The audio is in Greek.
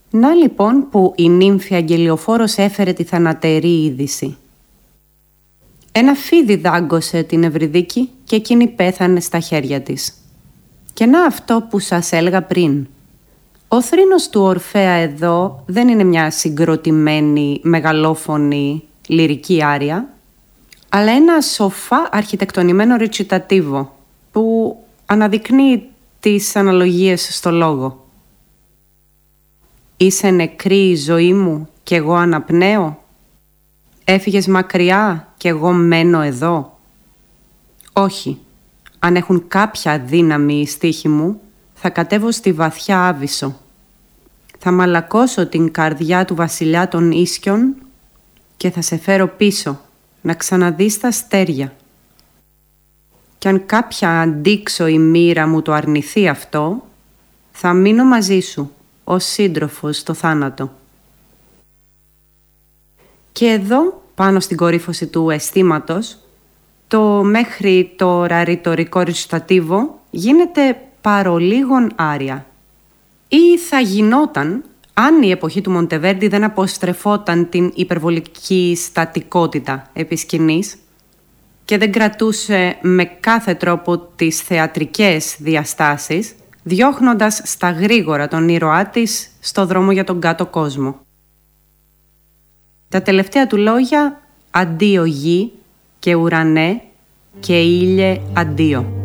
Να λοιπόν που η νύμφη Αγγελιοφόρος έφερε τη θανατερή είδηση. Ένα φίδι δάγκωσε την Ευρυδίκη και εκείνη πέθανε στα χέρια της. Και να αυτό που σας έλεγα πριν. Ο θρήνος του Ορφέα εδώ δεν είναι μια συγκροτημένη, μεγαλόφωνη, λυρική άρια, αλλά ένα σοφά αρχιτεκτονημένο ρετσιτατίβο που αναδεικνύει τις αναλογίες στο λόγο. Είσαι νεκρή η ζωή μου κι εγώ αναπνέω. Έφυγες μακριά κι εγώ μένω εδώ. Όχι, αν έχουν κάποια δύναμη οι στίχοι μου, θα κατέβω στη βαθιά Άβυσσο. Θα μαλακώσω την καρδιά του βασιλιά των ίσιων και θα σε φέρω πίσω, να ξαναδείς τα αστέρια. Κι αν κάποια αντίξω η μοίρα μου το αρνηθεί αυτό, θα μείνω μαζί σου, ως σύντροφος στο θάνατο. Και εδώ, πάνω στην κορύφωση του αισθήματος, το μέχρι τώρα ρητορικό ρετσιτατίβο γίνεται παρολίγων άρια. Ή θα γινόταν αν η εποχή του Μοντεβέρντι δεν αποστρεφόταν την υπερβολική στατικότητα επί σκηνής και δεν κρατούσε με κάθε τρόπο τις θεατρικές διαστάσεις, διώχνοντας στα γρήγορα τον ήρωά της στο δρόμο για τον κάτω κόσμο. Τα τελευταία του λόγια «Αντίο γη» και «Ουρανέ» και «Ήλιε αντίο».